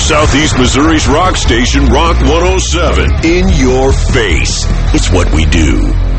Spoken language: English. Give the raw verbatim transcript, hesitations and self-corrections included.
Southeast Missouri's rock station, Rock one oh seven. In your face. It's what we do.